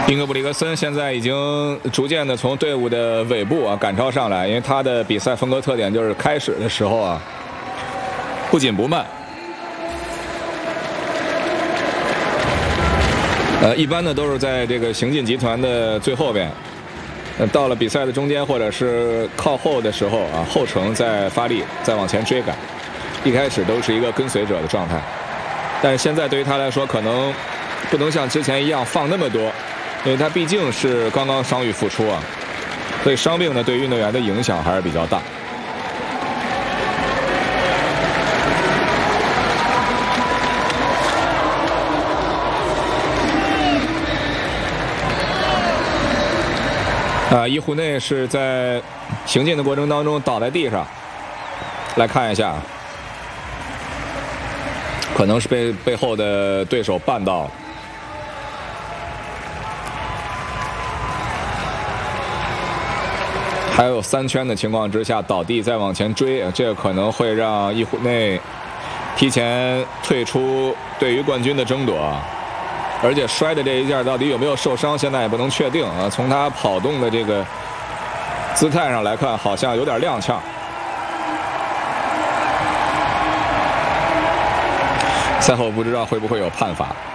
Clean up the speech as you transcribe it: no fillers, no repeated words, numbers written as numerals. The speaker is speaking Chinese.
英格布里克森现在已经逐渐的从队伍的尾部赶超上来，因为他的比赛风格特点就是开始的时候不紧不慢。一般呢都是在这个行进集团的最后边，到了比赛的中间或者是靠后的时候后程再发力，再往前追赶。一开始都是一个跟随者的状态，但是现在对于他来说，可能不能像之前一样放那么多。因为他毕竟是刚刚伤愈复出所以伤病呢对运动员的影响还是比较大。伊胡内是在行进的过程当中倒在地上，来看一下，可能是被背后的对手绊到了。还有3圈的情况之下倒地再往前追，这个可能会让伊胡内提前退出对于冠军的争夺，而且摔的这一下到底有没有受伤，现在也不能确定从他跑动的这个姿态上来看，好像有点踉跄。赛后不知道会不会有判罚。